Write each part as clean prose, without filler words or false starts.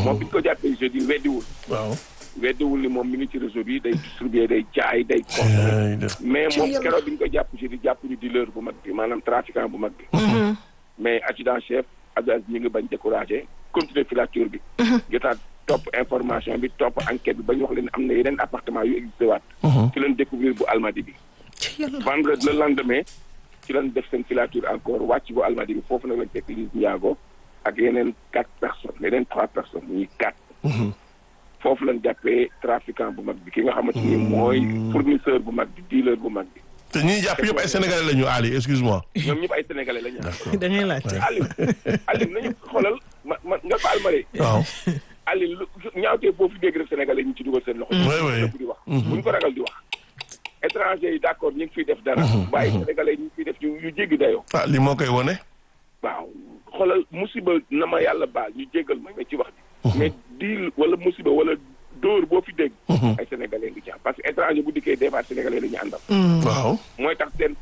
moom bi ñu ko jàppee jeudi weddiwul. waaw. weddiwul ni moom mi ngi ci réseau bi day distribuer day jaay day consommer. mais moom keroog bi ñu ko jàpp jeudi jàpp ñu dealer bu mag bi maanaam trafiquant bu mag bi. mais adjudant chef Abdou Aziz ñi ngi bañ découragé continuer filature bi. jotaat topp information bi topp enquête bi ba ñu wax leen am na yeneen appartement yu existé waat. ci leen découvrir bu Almadi bi. vendredi le lendemain ci leen def seen filature encore wàcc bu Almadi bi foofu nag lañ fekk Lise Ndiago ak yeneen 4 personnes yeneen 3 personnes ñuy 4. foofu lañ jàppee trafiquant bu mag bi ki nga xamante ni mooy fournisseur bu mag bi dealer bu mag bi. te ñuy jàpp yëpp ay sénégalais la ñu Ali excuse-moi. ñoom ñëpp ay sénégalais la ñu. da ngay laajte. Aliou nañu xoolal ma nga baal ma de. waaw. Aliou lu ñaawtee boo fi dégg rek sénégalais ñu ci dugal seen loxo. di wax buñ ko ragal di wax. étranger yi d'accord ñu ngi fiy def dara. waaye sénégalais ñu ngi fiy def yu jéggi dayoo. ah li moo koy wone. waaw xoolal musiba na ma yàlla baal ñu jéggal ma ci wax ji. mais diil wala musiba wala dóor boo fi dégg. ay sénégalais ngi ci parce que étranger bu dikkee des fois sénégalais la ñu àndal. waaw. mooy tax seen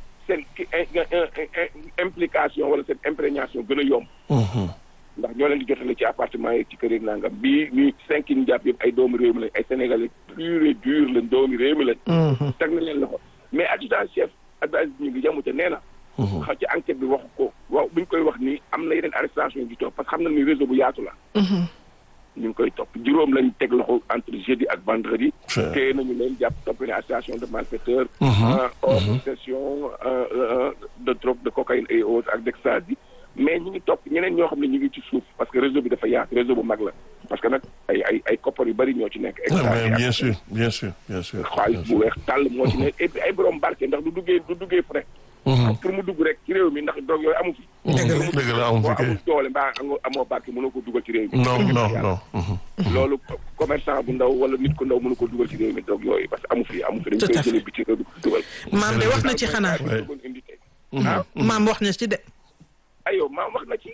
implication wala seen imprégnation gën a yomb. ndax ñoo leen di jotale ci appartement yi ci kër yi nangam bii ñuy 5 yi ñu jàpp yëpp ay doomu réew mi lañ ay sénégalais pur et dur lañ doomu réew mi lañ. teg nañ leen loxo mais adjudant chef Abdou Aziz ñu ngi yamu ca nee na. xa ci enquête bi waxu ko waaw bu ñu koy wax nii am na yeneen arrestation yu topp parce que xam na ni réseau bu yaatu la. ñu ngi koy topp juróom lañ teg loxo entre jeudi ak vendredi. téye nañu leen jàpp topp ne association de malfaiteurs. hors possession de drogue de cocaïne et autres ak d'ecstasy mais ñu ngi topp ñeneen ñoo xam ne ñu ngi ci suuf parce que réseau bi dafa yaatu réseau bu mag la parce que nag ay koppar yu bari ñoo ci nekk. bien sûr bien sûr bien sûr. xaalis bu weex tàll moo ci nekk et puis ay borom barke ndax du duggee frais. pour mu dugg rek ci réew mi ndax drogue yooyu amu fi. dëgg la amu fi kay amul doole mbaa amoo barke mënoo ko dugal ci réew mi. non. loolu commerçant bu ndaw wala nit ku ndaw mënu ko dugal ci réew mi drogue yooyu parce que amu fi dañ koy jëlee bi ci réew mi dugal. maam de wax na ci xanaa. maam wax na ci de. aywa maam wax na ci.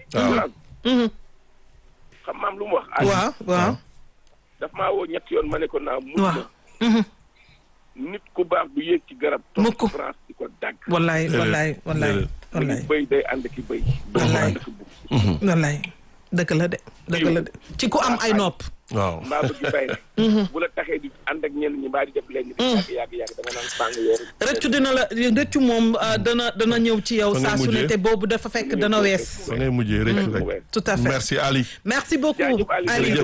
xam maam lu mu wax. waaw. daf maa woo ñetti yoon ma ne ko naa. waaw. nit ku baax du yéeg ci garab. mukk toog France di ko dagg. wallaay. bëy day ànd ki bëy. wallaay dëgg la de. ci ku am ay nopp. waaw mbaa bëgg bay rek. bu la taxee di ànd ak ñenn ñi mbaa di def leen. yàgg da nga naan sàng yooyu. rëccu moom dana ñëw ci yow. saa su ne te boobu dafa fekk dana wees. da ngay mujjee rëccu rek. tout à fait merci Ali. merci beaucoup Ali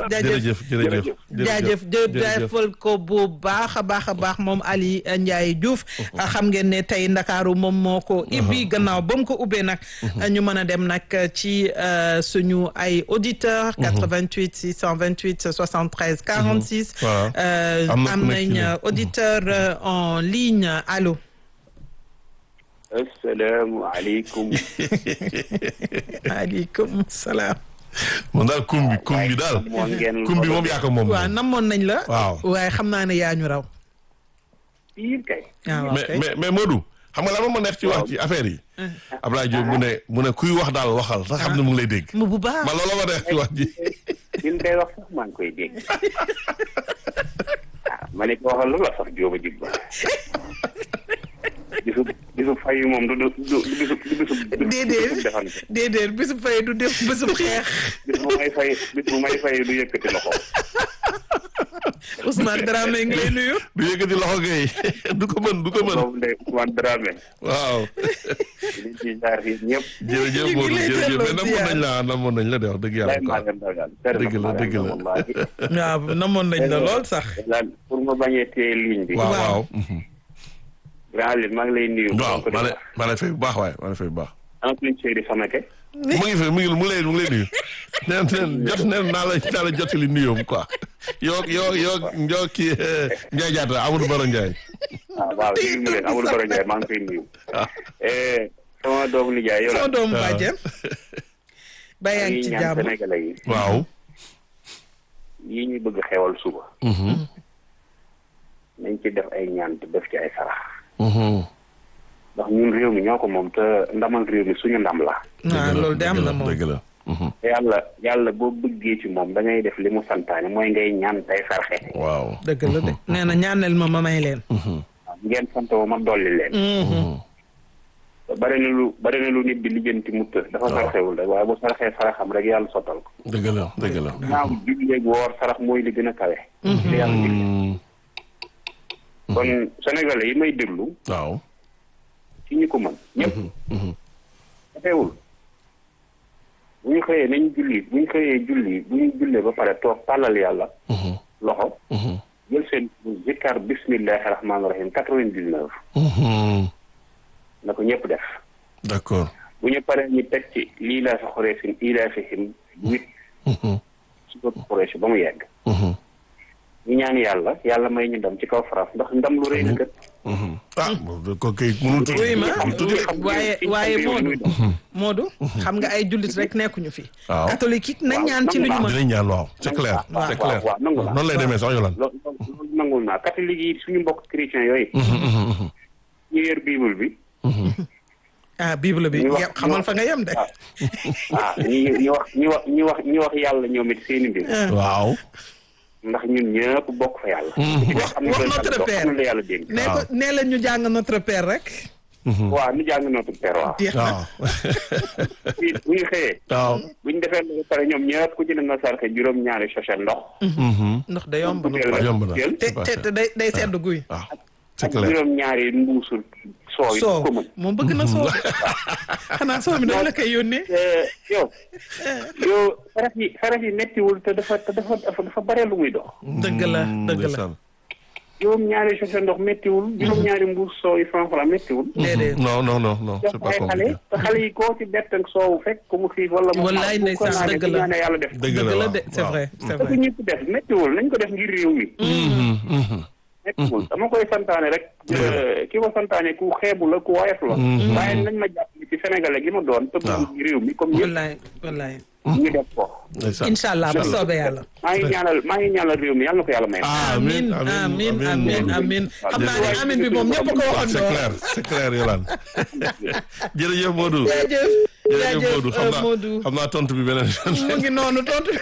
jaajëfal ko bu baax a baax moom Ali Ndiaye Diouf. xam ngeen ne tey Ndakaaru moom moo ko ibbi gannaaw ba mu ko ubbee nag. ñu mën a dem nag ci suñu ay auditeurs. 88 628 73 46. am nañ auditeur en ligne allo. asalaamaaleykum. maaleykum salaam. moom daal kumbi daal. kumbi moom yaa ko moom. waaw namoon nañ la. waaw waaye xam naa ne yaa ñu raw. mais Modou. xam nga la ma neex ci wax ci affaire yi. Ablaye Diop mu ne kuy wax daal waxal sax xam ne mu ngi lay dégg. mu bu baax man loolu ma neex ci wax ji. li ngay wax sax maa ngi koy dégg. ma ne ko waxal lu la sax jóoba jig ba. bisu fay moom du bisu déedéet bisu fay du def bisu xeex. bis bu may fay du yëkkati loxo. Ousmane Dramé ngi lay nuyu. du yëkkati loxo kay du ko mën. boobu de Ousmane Dramé. waaw. liñ ci jaar fii ñëpp. jërëjëf Modou jërëjëf mais namoon nañ la de wax dëgg yàlla. dëgg la. waaw namoon nañ la lool sax. pour ma bañee téye ligne bi. waaw. grand Aliou maa ngi lay nuyu. waaw maa lay fay bu baax waaye maa lay fay bu baax. en plus Seydou Samake. mu ngi fi mu lay nuyu. neen naa la jotali nuyoom quoi. yoo kii Ndiaye Diatta Amadou Baro Ndiaye. waaw dégg nga leen Amadou Baro Ndiaye maa ngi koy nuyu. sama doomu nijaay yow la. sama doomu bàjjen. yaa ngi ci jàmm Sénégalais yi. waaw. yi ñu bëgg xewal suba. nañ ci def ay ñaan te def ci ay sarax. ndax ñun réew mi ñoo ko moom te ndamal réew mi suñu ndam la. waaw loolu de am na moom dëgg la. yàlla boo bëggee ci moom da ngay def li mu santaane mooy ngay ñaan tey sarxe. waaw dëgg la de nee na ñaanal ma may leen. ngeen sant ma dolli leen. bari na lu nit di lijjanti mu të dafa saraxewul rek waaye bu saraxee saraxam rek yàlla sottal ko. dëgg la. naaw julleeg woor sarax mooy li gën a kawe. li yàlla digle. kon sénégalais yi may déglu. waaw. ci ñi ko mën ñëpp. saraxewul bu ñu xëyee nañ julli bu ñu jullee ba pare toog tàllal yàlla. loxo. jël seen zikkar bismillahi rahmaani rahim 99. na ko ñëpp def. d'accord. bu ñu paree ñu teg ci lii laa fa xoreesin ilaa fihim 8. su ko xoreesi ba mu yegg. ñu ñaan yàlla may ñu ndam ci kaw France ndax ndam lu rëy la kat. ko kay mënul tudd. oui waaye Modou xam nga ay jullit rek nekkuñu fi. waaw catholique it nañ ñaan ci lu ñu mën. dinañ ñaan waaw c'est clair. c'est clair waaw nangu naa noonu lay demee sax yolan. loolu nangul naa catholique yi suñu mbokk chrétien yooyu. ñu yor bible bi. bible bi xamal fa nga yem de. ñu wax yàlla ñoom it seeni mbir. waaw. ndax ñun ñëpp bokk fa yàlla. wax notre père la yàlla dégg. nee la ñu jàng notre père rek. waaw ñu jàng notre père waaw. waaw. bu ñu xëyee. waaw. bu ñu defee ba pare ñoom ñëpp ku ci ne nga sarxe juróom-ñaari sachet ndox. ndox da yomb na yomb na te day sedd guy. waaw ak juróom-ñaari mbuusu soow ko mën. moom bëgg na soow xanaa soow mi dañ la koy yónnee. yow xaraf yi mettiwul te dafa bare lu muy dox. dëgg la. juróom-ñaari sachet ndox mettiwul. juróom-ñaari mbuus soow yi franc mettiwul. déedéet non c'est pas compliqué. te xale yi koo ci bett ak soowu fekk ko mu xiif wala mu. wallaay ndeysaan dëgg la yàlla def. dëgg la de c'est vrai c'est ko vrai. ñëpp def mettiwul nañ ko def ngir réew mi. mettiwul dama koy santaane rek. ki ko santaane ku xeebu la ku woyof la. waaye nañ ma jàpp ci sénégalais gi ma doon. te bëgg réew mi comme ñëpp. wallaay ñu def ko. incha allah bu soobee yàlla. maa ngi ñaanal réew mi yàlla na ko yàlla may. amiin xam naa ne amiin bi moom ñëpp ko waxoon. c'est clair Yolande. jërëjëf Modou. jaajëf Modou xam naa tontu bi beneen mu ngi noonu tontu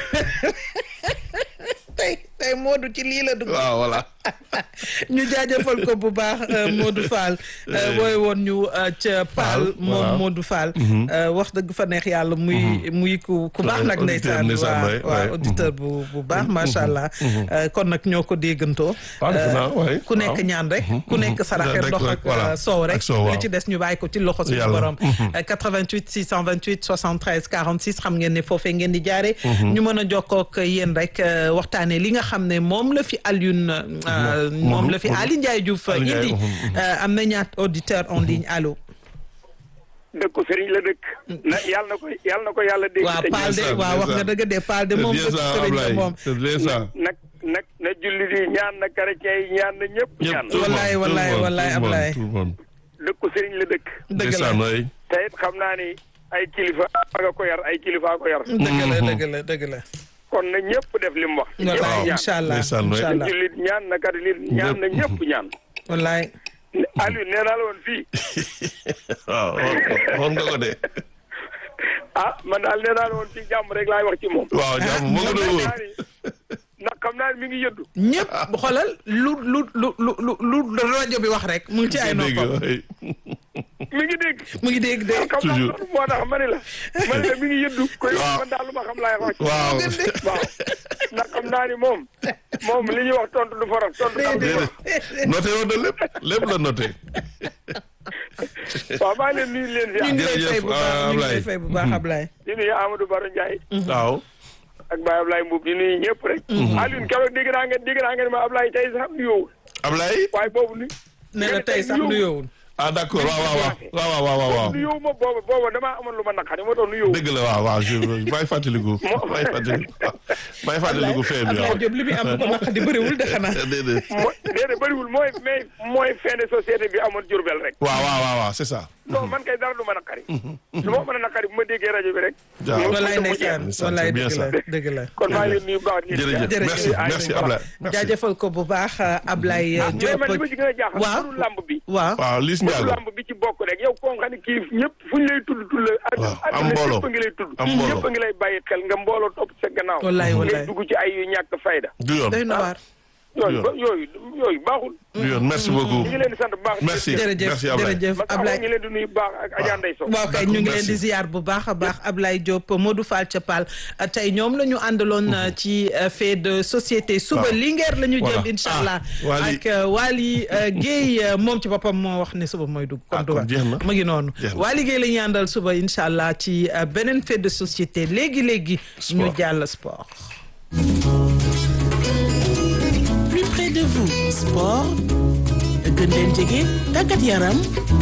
tey Modou ci lii la dugg. waaw voilà. ñu jaajëfal ko bu baax Modou Fall. wooy woon ñu ca Paal moom Modou Fall. wax dëgg fa neex yàlla muy ku baax nag ndeysaan. waaw auditeur bu baax macha allah. kon nag ñoo ko déggantoo. ku nekk ñaan rek. ku nekk saraxe ndox ak soow rek. li ci des ñu bàyyi ko ci loxo suñu borom. 88 628 73 46 xam ngeen ne foofee ngeen di jaare ñu mën a jokkoo ak yéen rek waxtaanee li nga xam ne moom la fi Alioune Ali Ndiaye Diouf indi am na ñaat auditeur en ligne allo. dëkku Serigne la dëkk. yàlla na ko yàlla dégg. waaw Paal de waaw wax nga dëgg de Paal de moom dëkk Serigne la moom. na julli di ñaan na chrétien yi ñaan na ñëpp. ñaan wallaay Ablaye. dëkku Serigne la dëkk. dëgg la te it xam naa ni ay kilifa nga ko yar ay kilifa ko yar. dëgg la. kon na ñëpp def li mu wax. wallaay incha allah jullit ñaan na catholique ñaan na ñëpp ñaan. wallaay. Aliou nee naa la woon fii. waaw xool nga ko de. man daal nee naa la woon fii jàmm rek laay wax ci moom. waaw jàmm moo ko doon woon. ndax xam naa ne mi ngi yëddu. ñëpp xoolal lu rajo bi wax rek mu ngi ci ay noppam. mi ngi dégg. mu ngi dégg de. toujours moo tax ma ne la mi ngi yëddu. koy man daal lu ma xam laay wax. waaw ndax xam naa ni moom li ñuy wax tontu du faral tontu. noté woon na lépp la noté. waaw maa ngi leen nuyu leen si. ñu ngi lay fay bu baax Ablaye. di nuyu Amadou Baro Ndiaye. waaw. ak Baye Ablaye Mboub di nuyu ñëpp rek. Alioune keroog dégg naa nga ma Ablaye tey sax nuyoowul. Ablaye. waaye boobu ni. nee na tey sax nuyoowul. ah d'accord waaw. nuyoo ma booba damaa amoon lu ma naqari moo tax nuyoo. dëgg la waaw may fàttaliku. may fàttaliku fee bi waaw. Diop li muy am ko naqari bëriwul de xanaa. déedéet bëriwul mooy fin de société bi amoon Diourbel rek. waaw c'est ça. non man kay dara du ma naqari. lu ma mën a naqari bu ma déggee rajo bi rek. wallaay ndeysaan wallaay dëgg la. kon maa ngi leen nuyu baax. jërëjëf merci Ablaye. jaajëfal ko bu baax Ablaye Diop. mais man li ma ci gën a jaaxal. waaw lamb bi. waaw Liss Ndiago lamb bi ci bokk rek yow koo xam ne kii ñëpp fu ñu lay tudd la. am mbooloo ñëpp a ngi lay tudd. am mbooloo ñëpp a ngi lay bàyyi xel nga mbooloo topp sa gannaaw. wallaay ngay dugg ci ay yu ñàkk fayda. du yoon day na waar. yooyu baaxul. merci beaucoup. ñu ngi leen di sant bu baax. merci jërëjëf jërëjëf Ablaye ñu leen di nuyu bu baax ak Adja Ndeye Sow. waaw kay ñu ngi leen di ziar bu baax a baax Ablaye Diop Modou Fall Thiapal tey ñoom la ñu àndaloon ci fait de société suba Linguère la ñu jëm incha allah ak Waly Guèye moom ci boppam moo wax ne suba mooy dugg kon dugal mu ngi noonu Waly Guèye la ñuy àndal suba incha allah ci beneen fait de société léegi ñu jàll sport. Plus près de vous, sport gën leen jege tàggat yaram.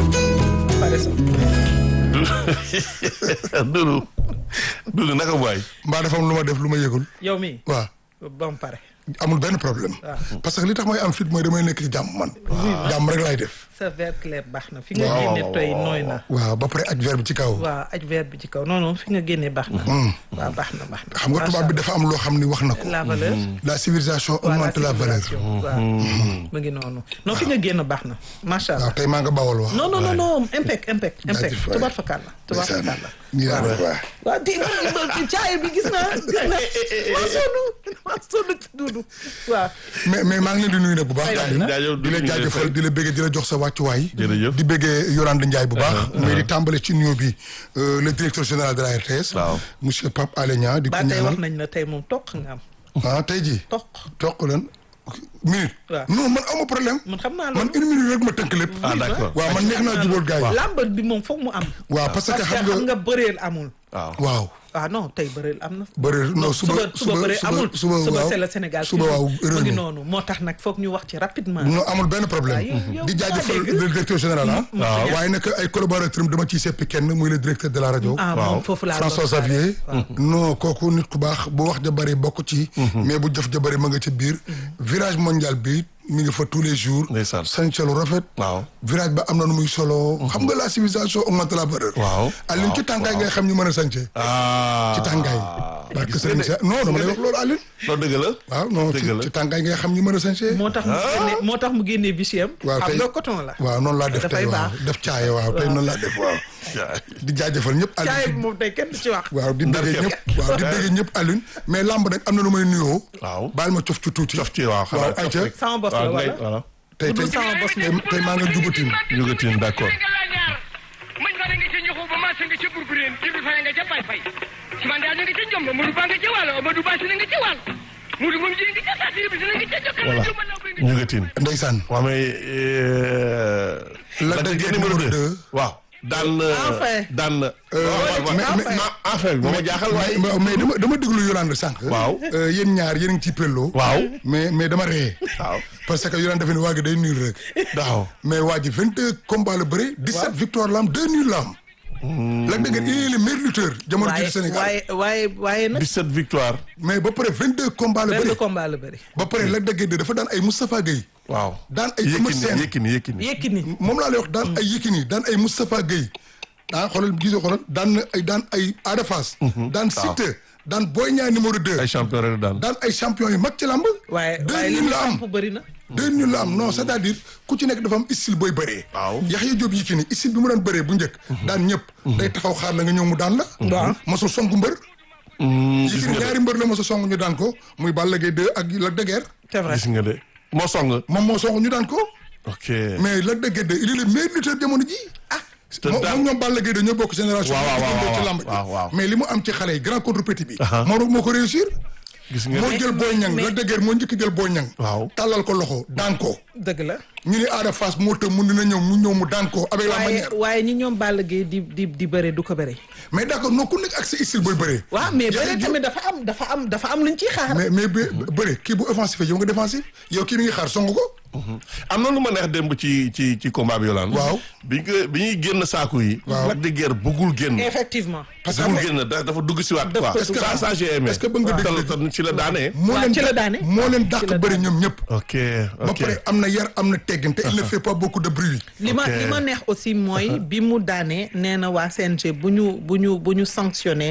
Doudou naka waay. mbaa dafa am lu ma def lu ma yëgul. yow mi waaw. ba mu pare. amul benn problème. parce que li tax may am fit mooy damay nekk ci jàmm man. jàmm rek laay def. sa verre clair baax na fi nga génne tey nooy na. waaw ba pare aj verre bi ci kaw. waaw aj verre bi ci kaw non fi nga génne baax na. waaw baax na. xam nga tubaab bi dafa am loo xam ni wax na ko. la valeur. la civilisation augmente la valeur. waaw mu ngi noonu. non fi nga génn baax na macha allah. waaw tey maa nga bawal wax. non impec. tubaab fakkaat la tubaab waaw di caay bi gis naa maa sonn ci Duudu waaw. mais maa ngi leen di nuyu nag bu baax. di la jaajëfal di la bëggee di la jox sa wàccuwaay. jërëjëf di bëggee Yolande Ndiaye bu baax. mais di tàmbale ci nuyoo bi le directeur général de la RTS. waaw monsieur Pape Alé Niang di ko ñaanal tey wax nañ la tey moom toq nga am. tey jii. toq lan minute. waaw non man amu problème. man xam naa man 1 minute rek ma tënk lépp. d'accord waaw man neex naa jubóol gars yi. làmb bi moom foog mu am. waaw parce que xam nga bëreel amul. waaw. non tey bëreel am na. bëreel non suba bëreel amul suba c'est le Sénégal. suba waaw mu ngi noonu moo tax nag foog ñu wax ci rapidement. non amul benn problème. di jaajëfal le directeur général waaye nag ay collaborateurs am dama ciy seppi kenn muy le directeur de la rajo. moom foofu laa François Xavier. non kooku nit ku baax bu wax ja bëri bokk ci. mais bu jëf ja bëri ma nga ci biir. virage mondial bi mi ngi fa tous les jours. ndeysaan sañse lu rafet. waaw virage ba am na nu muy solo. xam nga la civilisation augmente la valeur. waaw Alioune ci tàngaay ngay xam ñu mën a sañse. ci tàngaay. parce que sëriñ sa non dama lay wax loolu Alioune. loolu dëgg la. waaw non ci tàngaay ngay xam ñu mën a sañse. moo tax mu génnee vichem. waaw tey xam nga coton la. waaw noonu laa def tey waaw def caaye waaw tey noonu laa def waaw. di jaajëfal ñëpp Alioune. caaye bi moom tey kenn du ci wax. waaw di bëggee ñëpp waaw di bëggee ñëpp Alioune. mais lamb nag am na lu may nuyoo. waaw baal ma cof ci tuuti. cof ci waaw waaw ayca. sama bopp la wala. tey maa nga jubatin. d'accord. mañ fa nga ca ñoxu ba maasa nga ca burbureen jibi fay nga ca bay fay simandaa nga ca jomba Modou Ba nga ca wàll Amadou Ba si nga ca wàll Modou moom jii nga ca satiri bi si nga ca jokkal voilà ñu nga tin ndeysaan waaw mais la dëgg numéro 2 waaw daan enfin moo ma jaaxal waaye mais dama déglu Yolande sànq. waaw yéen ñaar yéen a ngi ci pello. waaw mais dama ree. waaw parce que Yolande dafa ne waa gi day nul rek. waaw mais waa ji 22 combats la bëri. 17 victoires la am 2 nuls la am. Lac de Guiers il est le meilleur lutteur jamono ji Sénégal. waaye nag. 17 victoires. mais ba pare 22 combats la bëri. 22 combats la bëri. ba pare Lac de Guiers dafa daan ay Moustapha Gueye. waaw daan ay Eumeu Sène Yékini moom laa lay wax daan ay Yékini daan ay Moustapha Gueye. xoolal daan ay Ada Fass. daan Siteu daan Boy Niang numéro 2. ay champion rek daan ay champion yu mag ci làmb. waaye li mu samp bëri na. 2 nuls la am non c'est-à-dire ku ci nekk dafa am style booy bëree. waaw Yaxya Diop Yékini style bi mu daan bëree bu njëkk. daan ñëpp. day taxaw xaar la nga ñëw mu daan la. waaw mosul songu mbër. Yékini ñaari mbër la mosul songu ñu daan ko muy Balla Gaye 2 ak Lac de Guiers. c'est vrai gis nga de moo song. moom moo songu ñu daan ko. ok mais Lac de Guiers 2 il est le meilleur lutteur jamono ji. moom ñoom Balla Gaye dañoo bokk génération. ci lamb ji mais li mu am ci xale yi grand contre petit bi. moo ko réussir. gis nga moo jël Boy Niang Lac de Guiers moo njëkk jël Boy Niang. waaw tàllal ko loxo daan ko. dëgg la. ñu ni Ada Fass moo tëm mun dina ñëw mu daan ko. avec la manière waaye ñi ñoom Balla Gaye di bëre du ko bëre. mais d'accord non ku nekk ak sa style booy bëree. waaw mais bëre tamit dafa am luñ ciy xaar. mais bëre kii bu offensif yow nga défensif yow kii mi ngi xaar song ko. am na lu ma neex démb ci combat bi Yolande. waaw bi ñuy génn saako yi. waaw Lac de Guiers bëggul génn. effectivement. parce que bëggul génn dafa dugg si waat quoi. est-ce que ça j'ai aimé. est-ce que bëgg nga dégg ci la daanee. moo leen dàq bëri ñoom ñëpp. ok ba pare am na yar am na teggin te il ne fait pas beaucoup de bruit. li ma neex aussi mooy bi mu daanee nee na waa CNG bu ñu sanctionné.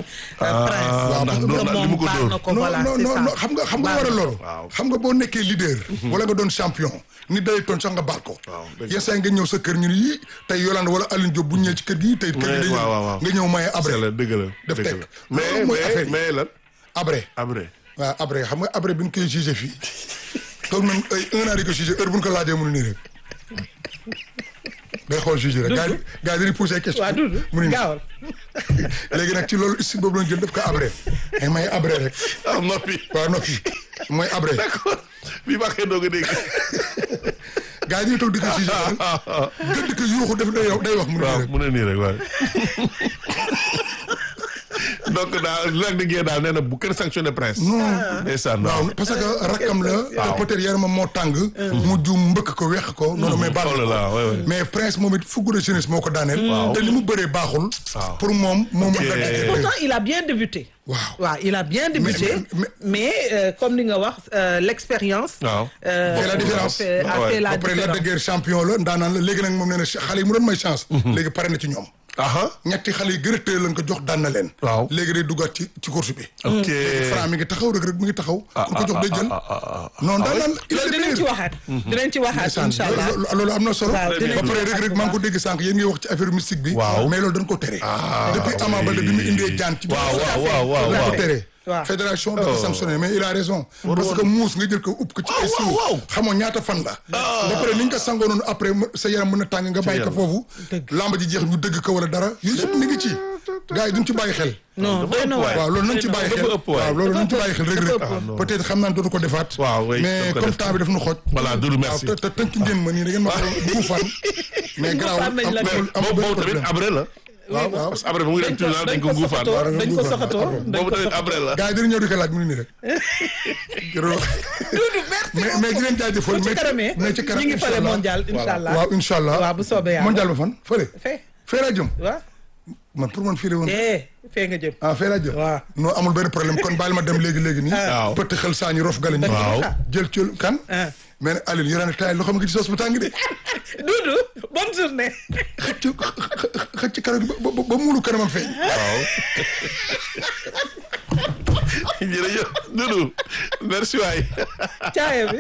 ndax li mu ko dóor na ko voilà c'est ça. non xam nga war a loolu. xam nga boo nekkee leader. wala nga doon champion. nit day toon sax nga baal ko. yenn saa nga ñëw sa kër ñu ne yii tey Yolande wala Alioune Diop bu ñëwee ci kër gi tey kër gi day nga ñëw maye abré. dëgg la def teg mais lan. abré. abré waaw abré xam nga abré bi ñu koy jugé fii toog nañ ay 1 an di ko jugé heure bu ñu ko laajee mu ne nii rek day xool jugé rek. gars yi dañuy posé ay questions. waaw Doudou gaawal. léegi nag ci loolu style boobu lañ jël def ko abré ay may abré rek. ah noppi. waaw noppi mooy abré. d'accord bii maa koy doog a dégg. gars yi dañuy toog di ko jugé rek gën di ko yuuxu def day wax mu ne nii rek. mu ne nii rek waaye. donc daal Lac de Guiers daal nee na bu kenn sanctionné Prince. ndeysaan waaw parce que rakkam la. te peut-être yaramam moo tàng. mu juum mbëkk ko weq ko. noonu mais baal mais Prince moom it fougue de jeunesse moo ko daaneel. te li mu bëree baaxul. pour moom moo mën a. pourtant il a bien débuté. waaw il a bien débuté. mais comme ni nga wax l'expérience. waaw fait la différence. a fait la après différence. Lac de Guiers champion la ndaanaan la léegi nag moom nee na xale yi mu doon may chance. léegi pare na ci ñoom. ñetti xale yi gën a tëye lañ ko jox daan na leen. waaw léegi day duggaat ci course bi. ok Franc mi ngi taxaw rek mi ngi taxaw. ku ko jox day jël. non daan naan loolu dinañ ci waxaat. dinañ ci waxaat incha allah. loolu am na solo. waaw ba pare rek maa ngi ko dégg sànq yéen ngi wax ci affaire mystique bi. waaw mais loolu dañ ko tere. depuis Ama Baldé bi mu indee jaan ci. waaw dañ ko tere. fédération dafa sanctionné mais il a raison. parce que muus nga jël ko upp ko ci ay siw. xamoo ñaata fan la. ba pare ni nga ko sangoo noonu après sa yaram mën a tàng nga bàyyi ko foofu. lamba ji jeex ñu dëgg ko wala dara yooyu yëpp mi ngi ci. gars yi duñ ci bàyyi xel. non doy na waay waaw loolu nañ ci bàyyi xel waaw loolu nañ ci bàyyi xel rek peut-être xam naa dootu ko defaat. mais comme temps bi daf nu xooj. voilà Doudou merci. waaw te tënk ngeen ma nii da ngeen ma ko guufaan. mais garaaw am boobu tamit abré la. waaw parce que après bu mu dem tribunal dañ ko guufaan. dañ ko soxatoo boobu tamit après la. gars yi dinañ ñëw di ko laaj mu ngi nii rek. mais di leen jaajëfal. mais ci kanam ñu ngi fële mondial incha allah. waaw incha allah waaw bu soobee yàlla mondial ba fan fële. fee laa jëm. waaw. man pour man fii la woon. fee nga jëm. fee laa jëm. waaw non amul benn problème kon baal ma dem léegi nii. waaw pëtt xel saa ñu rof galañ. waaw jël ci kan. mais nag Alioune yoraan taay loo xam nga ci soos bu tàng de. Doudou bonne journée. xëcc kanam ba muulu kanamam feeñ. waaw. jërëjëf Doudou merci waay. caaya bi.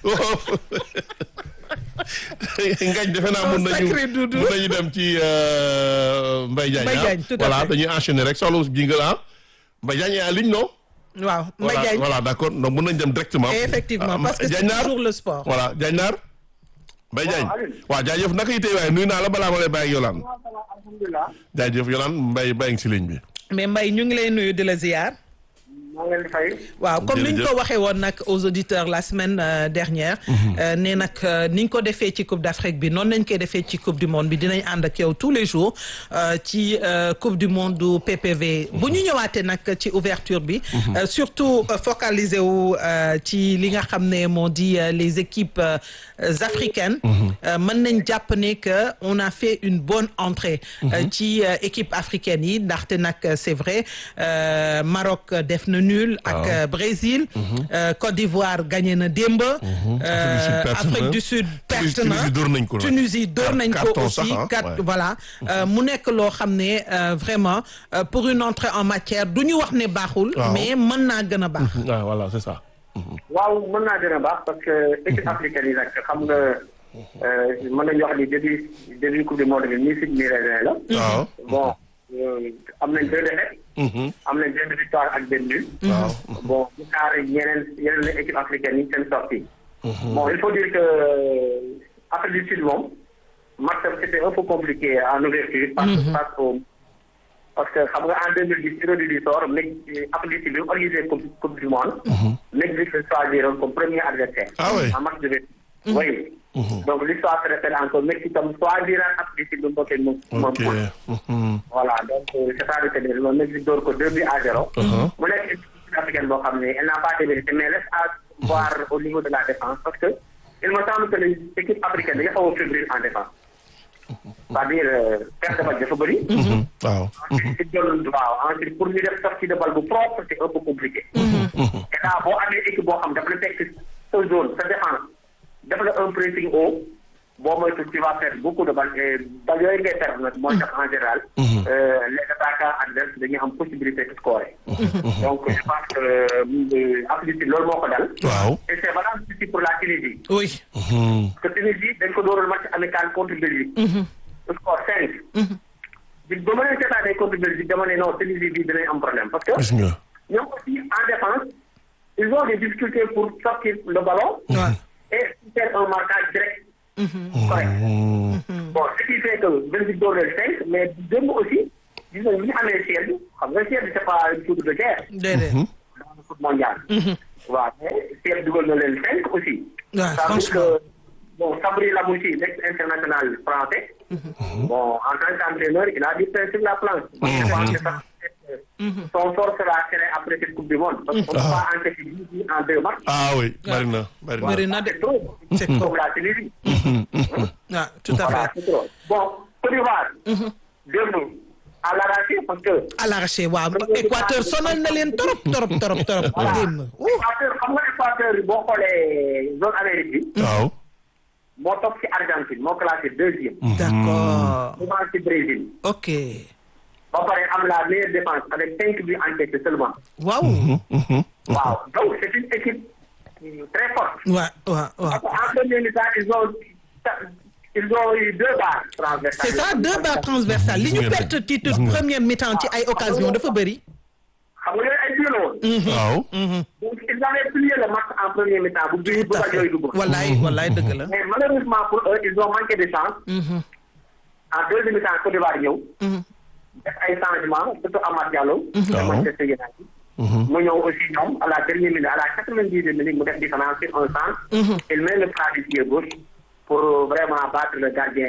Ngañ defe naa mun nañu dem ci Mbaye Diagne. voilà dañuy enchaîner rek soxla ji nga Mbaye Diagne est en ligne non. waaw Mbaye Diagne voilà d'accord donc mun nañu dem directement. effectivement parce que c'est toujours le sport. voilà Diagne Naar. Mbaye Diagne waaw jaajëf naka yitee waaye nuyu naa la balaa ma lay bàyyi ak Yolande. alhamdulilah. jaajëf Yolande Mbaye bàyyi ngi si ligne bi. mais Mbaye ñu ngi lay nuyu di la ziar. maa ngi leen di fay. waaw comme ni ñu ko waxee woon nag aux auditeurs la semaine dernière. ne nag ni ñu ko defee ci Coupe d'Afrique bi noonu lañ koy defee ci Coupe du Monde bi dinañ ànd ak yow tous les jours ci Coupe du Monde du PPV. bu ñu ñëwaatee nag ci ouverture bi. surtout focaliser wu ci li nga xam ne moo di les équipes africaines. mën nañ jàpp ne que on a fait une bonne entrée. ci équipe africaine yi ndaxte nag c'est vrai Maroc def na nul ak Brésil. Côte d'Ivoire gagné na démb. Afrique du Sud perte na Tunisie dóor nañ ko aussi voilà mu nekk loo xam ne vraiment pour une entrée en matière du ñu wax ne baaxul. mais mën naa gën a baax. voilà c'est ça. waaw mën naa gën a baax parce que équipe africaine yi nag xam nga mën nañu wax ni début coupe du monde bi mi sud mi raisin la. waaw bon am nañ 2 défaites. am nañ 2 victoires ak benn nul. waaw bon bu xaar yeneen équipe africaine yi seen sortie. bon il faut dire que Afrique du Sud moom match c'était un peu compliqué en ouverture. parce que xam nga en 2010 Ironie du sort Afrique du Sud bi organisé coupe du monde. Mexique la choisiroon comme premier adversaire. En match de oui. Donc l'histoire se répète encore Mexique comme choisir Afrique du Sud bu bokkee moom. voilà donc c'est-à-dire que le Mexique door ko 2-0. mu nekk équipe africaine boo xam ne elle n'a pas démérité mais laisse à voir au niveau de la défense parce que il me semble que les équipes africaines dañu xaw a fébrile en défense. c'est-à-dire perte de balle dafa bëri. waaw. ensuite pour ñu def sortie de balle bu propre c'est un peu compliqué. et là boo amee équipe boo xam dafa la fekk sa zone sa défense def la un pressing haut boo moytu tu vas perdre beaucoup de balles et balles yooyu ngay perdre nag mooy tax en général. les attaquants adverses dañuy am possibilité de scorer. donc je pense que Afrique loolu moo ko dal. waaw et c'est valable aussi pour la Tunisie. oui. parce que Tunisie dañ ko dooroon match amical contre Belgique. le score 5. ba ma leen seetaanee contre Belgique dama ne non Tunisie bi dinañ am problème parce que. gis nga. ñoom aussi en défense ils ont des difficultés pour sortir le ballon et faire un marquage direct. Correct. Bon, ce qui fait que Belgique doon leen 5 mais démb aussi gis nañu ñu amee siège xam nga siège c'est pas une foudre de guerre. déedéet. dans le foot mondial. waaw mais siège dugal na leen 5 aussi. waaw ça veut dire franchement. que bon Sabri Lamouchi l'ex-international français. Bon en tant qu'entraîneur il a du pain sur la planche. Je pense que ça son sort sera serré après cette coupe du monde. Parce qu'on ne peut pas encaisser 10 buts en 2 matchs. ah oui bari na bari na. bëri na de. C'est trop. C'est trop. Comme la Tunisie. waaw tout à Voilà, fait. c'est trop. Bon, Côte d'Ivoire. Démb à l'arraché parce que. à l'arraché waaw Équateur sonal na leen trop trop trop trop. Voilà. démb. Équateur xam nga Équateur boo xoolee zone Amérique bi. waaw. moo topp ci Argentine moo classé 2e. d'accord. devant ci Brésil. ok. ba pare am la meilleure défense avec 5 buts encaissés seulement. waaw. waaw donc c'est une équipe très forte. waaw. En premier mi-temps ils ont eu 2 barres transversales. c'est ça 2 barres transversales li ñu perte ci toute première mi-temps ci ay occasion dafa bëri. xam nga yooyu ay buts la woon. waaw. donc ils avaient plié le match en premier mi-temps bu bii bu baax yooyu dugg. wallaay dëgg la. mais malheureusement pour eux ils ont manqué de chance. en deuxième mi-temps Côte d'Ivoire ñëw. def ay changements surtout Amad Diallo. de Manchester United. mu ñëw aussi ñoom à la dernière minute à la 90e minute mu def différence sur un centre. il met le bras du pied gauche pour vraiment battre le gardien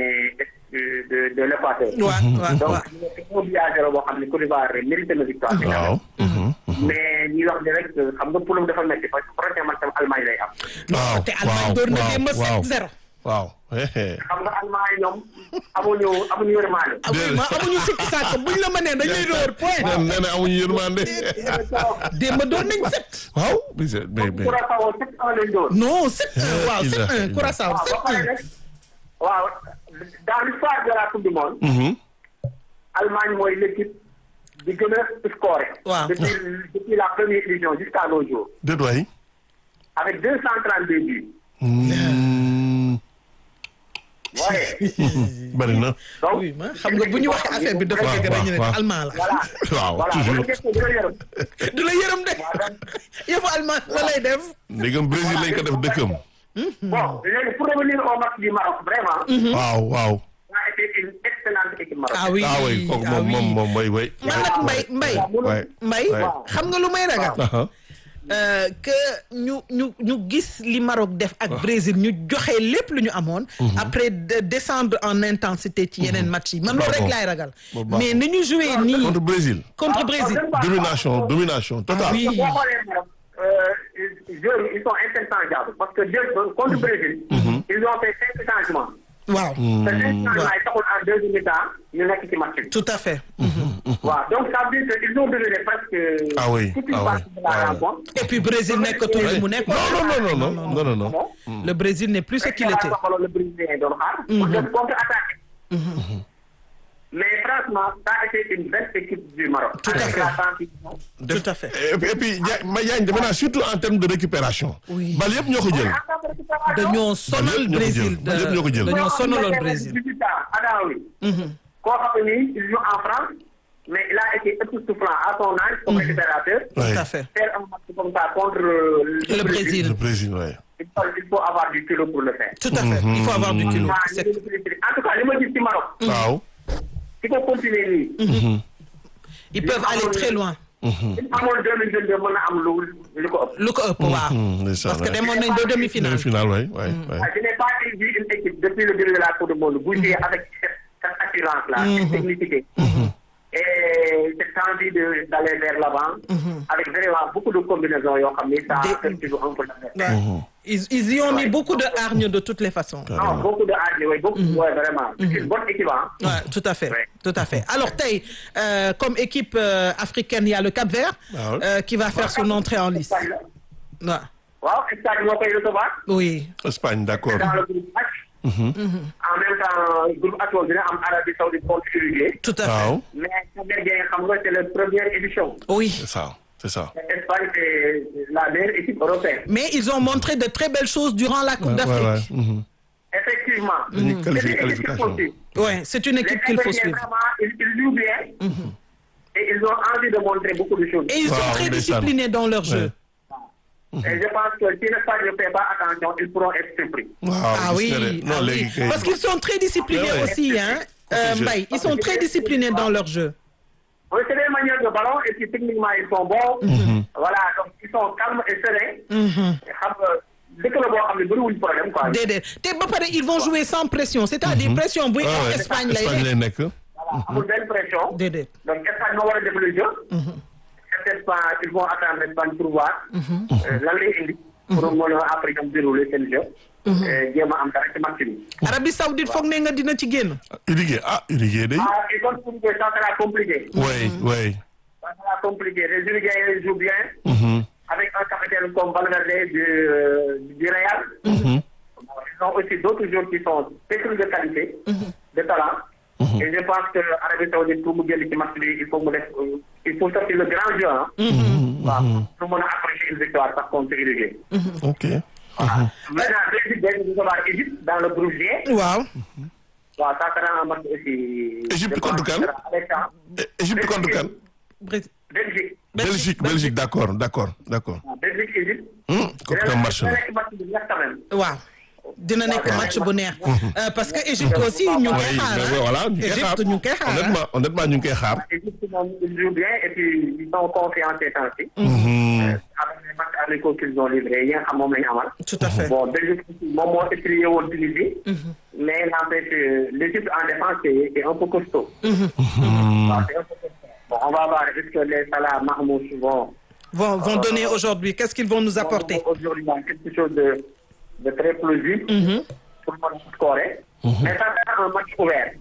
de l'Équateur. donc ñu ngi 1-0 boo xam ne Côte d'Ivoire mérité na victoire. waaw. mais ñi wax ni rek xam nga problème dafa métti parce que prochain match tam Allemagne lay am. waaw te Allemagne door na démb 7-0. waaw. xam nga Allemagne ñoom amuñu yërmande. amuñu sikki sàkk buñ la mënee dañ lay door point. nee na amuñu yërmande. démb door nañ 7. waaw. Curaçao 7-1 lañ door. non 7-1 waaw 7-1 Curaçao 7-1. waaw dans l'histoire de la coupe du monde. Allemagne mooy l'équipe di gën a scoré. waaw depuis la première édition jusqu'à nos jours. déet waay. avec 232 buts. waaye. bari na. donc oui xam nga bu ñu waxee affaire bi dafa dëgg rek ñu ne allemand la. waaw toujours. du la yërëm de. yëfu allemand la lay def. ndegam Brésil lañ ko def dëkkam. bon léegi pour revenir au match du Maroc vraiment. waaw. ça a été une excellente équipe marocaine. ah oui kooku moom mooy way. man nag mbay xam nga lu may ragal. que ñu gis li Maroc def ak Brésil ñu joxe lépp lu ñu amoon. après descendre en intensité ci yeneen match yi man loolu rek laay ragal. mais ni ñu joué nii. contre Brésil. domination totale. oui. boo xoolee Maroc joueurs ils sont interchangeables parce que contre Brésil. ils ont fait 5 changements. waaw. te 5 changements yi taxul en deuxième mi-temps ñu nekk ci match bi. tout à fait. waaw donc ça veut dire que ils ont donné presque. toute une partie de la rencontre. et puis Brésil nekkatul li mu nekkoon. non. le Brésil n'est plus ce qu'il était. le Brésil doon xaar. pour def contre-attaque. mais franchement ça a été une belle équipe du Maroc. tout à fait. et puis Diagne defe naa surtout en termes de récupération. oui bal yëpp ñoo ko jël. dañoo sonal Brésil. dañoo sonaloon Brésil. koo xam ne nii il joue en France mais il a été époustouflant à son âge comme récupérateur. tout à fait. faire un match comme ça contre le Brésil. le Brésil oui. il faut avoir du culot pour le faire. tout à fait il faut avoir du culot. en tout cas li ma gis ci Maroc. waaw. il faut continuer nii. ils peuvent aller très loin. amoon 2022 mën na am lu ko ëpp. lu ko ëpp waaw. parce que demoon nañ ba demi-finale. oui. je n'ai pas vu une équipe depuis le début de la Coupe du Monde bouger avec cette assurance là. cette technicité. et cette envie d'aller vers l'avant. avec vraiment beaucoup de combinaisons yoo xam ni ça perturbe un peu l'adversaire. Ils y ont mis beaucoup de hargne de toutes les façons. Non, beaucoup de hargne, oui, beaucoup, ouais, vraiment. C'est une bonne équipe, hein. Ouais, tout à fait, tout à fait. Alors, Tay, comme équipe africaine, il y a le Cap-Vert qui va faire son entrée en lice. Wow, Espagne, moo koy recevoir. Oui. Espagne, d'accord. Dans le groupe H. En même temps, le groupe H, dina am Arabie Saoudite contre Uruguay. Tout à fait. Mais xam nga c'est la première édition. Oui. C'est ça. L'Espagne, c'est la meilleure équipe européenne. Mais ils ont montré de très belles choses durant la Coupe d'Afrique. Effectivement. C'est une équipe qu'il faut suivre. Ils jouent bien. Et ils ont envie de montrer beaucoup de choses. Et ils sont très disciplinés dans leur jeu. Et je pense que si l'Espagne ne fait pas attention, ils pourront être surpris. Ah oui, parce qu'ils sont très disciplinés aussi, hein, Mbaye. Ils sont très disciplinés dans leur jeu. Oui, c'est des manières de ballon et puis techniquement ils sont bons. Voilà, donc ils sont calmes et sereins. Xam nga dëkk la boo xam ne bëriwuñ problème quoi. Déedéet te ba pare ils vont jouer sans pression, c'est-à-dire pression buy am Espagne lay nekk. Voilà, amul benn pression. Déedéet. Donc Espagne moo war a def le jeu. Peut-être pas ils vont attendre Espagne pour voir. Lan lay indi. Pour mën a après ñoom dérouler seen jeu. Jéem a am dara ci match bi. Arabie Saoudite foog ne nga dina ci génn. Uruguay day. Et donc Uruguay ça sera compliqué. Oui. Ça sera compliqué. Les Uruguayens jouent bien. Avec un capitaine comme Valverde du Real. Ils ont aussi d'autres joueurs qui sont pétris de qualité, de talent. Et je pense que l'Arabie Saoudite, pour mu génn ci match bi, il faut sortir le grand jeu. Waaw, pour mën a accrocher une victoire par contre Uruguay. Ok. Maintenant, Belgique nous avons Égypte dans le groupe G. Waaw. Waaw, ça sera un match aussi. Égypte contre kan? Égypte contre kan? Belgique, d'accord. Belgique, Égypte. Comme match la. Waaw. Dina nekk match bu neex. Parce que Égypte aussi ñu ngi koy xaar. Voilà, ñu ngi koy xaar. Honnêtement ñu ngi koy xaar. Égypte moom ils jouent bien et puis ils sont confiants ces temps-ci. Avec les matchs amicaux qu'ils ont livrés yi nga xam moom la ñu amal. Tout à fait. Bon, Belgique moom moo étrié woon Tunisie. Mais n'empêche l'Égypte en défense c'est un peu costaud. Waaw, c'est un peu costaud. Bon, on va voir est-ce que les Salah Mahmoud vont donner aujourd'hui. Qu'est-ce qu'ils vont nous apporter? Aujourd'hui, quelque chose de très plausible pour le scorer. Mais ça sera un match ouvert.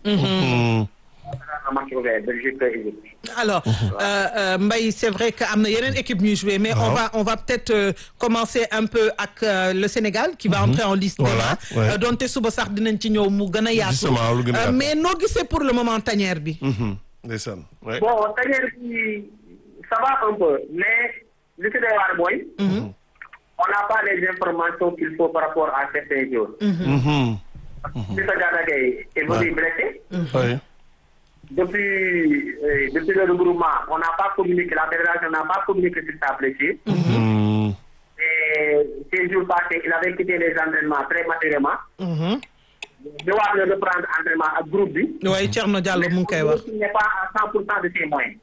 Un match ouvert, Belgique et Égypte. Alors, Mbaye, c'est vrai qu'am na yeneen équipe ñuy jouer, mais on va peut-être commencer un peu ak le Sénégal qui va entrer en liste demain. Donte suba sax dinañ ci ñëw mu gën a yaatu. Mais noo gisee pour le moment tanière bi. Ndeysaan. Bon, tanière bi ça va un peu, mais li ci doy waar mooy on n'a pas les informations qu'il faut par rapport à certains jours. Issa Gana Gueye est venu blessé. Depuis le regroupement, on n'a pas communiqué, la fédération n'a pas communiqué sur sa blessure. Et ces jours passés, il avait quitté les entraînements prématurément. De voir le reprendre entraînement ak groupe bi. Oui, Thierno Diallo mu ngi koy wax. Il n'est pas à 100% de ses moyens.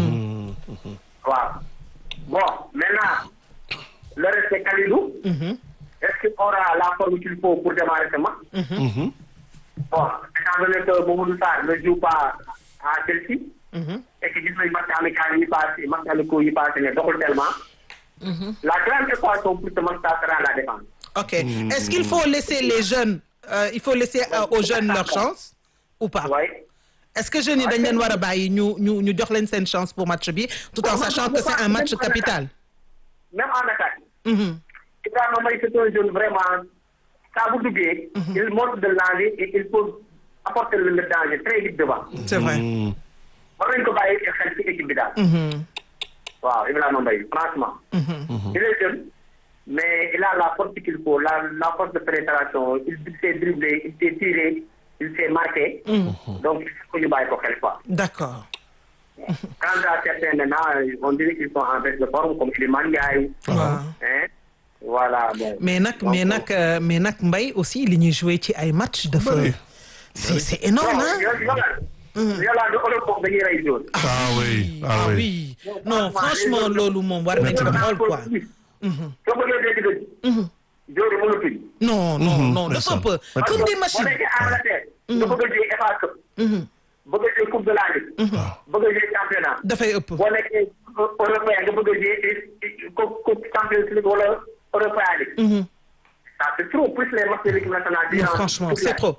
Waaw. Bon, maintenant, le reste c'est Kalidou. Est-ce qu'il aura la forme qu'il faut pour démarrer ce match? Bon, étant donné que Mamadou Sarr ne joue pas à Chelsea. Et que gis nañ match amical yi passé, match amicaux yi passé ne doxul tellement. La grande équation pour ce match ça sera la défense. Ok. Est-ce qu'il faut laisser les jeunes, il faut laisser aux jeunes leur chance ou pas? Oui. Est-ce que jeunes yi dañ leen war a bàyyi ñu jox leen seen chance pour match bi tout en sachant que c'est un match capital? Même en attaque. Ibrahima Mbaye c'est un jeune vraiment saa bu duggee. Il montre de l'envie et il peut apporter le danger très vite devant. C'est vrai. War nañu ko bàyyi xel ci équipe bi daal. Waaw Ibrahima Mbaye franchement. Il est jeune mais il a la force qu'il faut, la force de pénétration, il s'est dribblé, il s'est tiré, il s'est marqué. Donc il faut ñu bàyyi ko xel quoi. D'accord. Quant à certains maintenant, on dirait qu'ils sont en baisse de forme comme Iliman Ndiaye. Voilà bon. Mais nag Mbaye aussi li ñuy joué ci ay match dafa c'est énorme Yolande Europe dañuy rey joor. Ah oui. Non franchement loolu moom war nañ ko xool quoi. Soo bëggee dégg-dëgg. Joor yi mënatuñ. Non dafa peu comme des machines. Boo nekkee Angleterre. nga bëgg a jouer FA Cup. bëgg a jouer Coupe de la Ligue. bëgg a jouer championnat. dafay ëpp. boo nekkee européen nga bëgg a jouer Coupe Champions League wala Europa League. Ça c'est trop plus les matchs de l'équipe nationale. Non franchement c'est trop.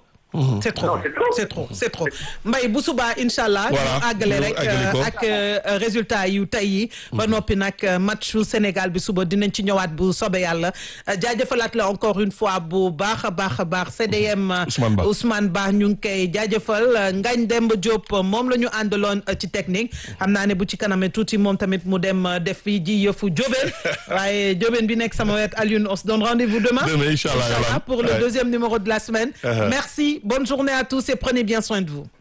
C'est trop Mbaye bu subaa incha allah ñu àggale rek ak résultat yu tey yi ba noppi nag matchu Sénégal bi suba dinañ ci ñëwaat bu sobe yàlla jaajëfalaat la encore une fois bu baax a baax CDM Ousmane Ba ñu ngi koy jaajëfal Ngagne Demba Diop moom la ñu àndaloon ci technique xam naa ne bu ci kaname tuuti moom tamit mu dem def fi ji yëfu Diobène waaye Diobène bi nekk sama wet Alioune on se donne rendez-vous demain inchallah pour le deuxième numéro de la semaine. Merci. Bonne journée à tous et prenez bien soin de vous.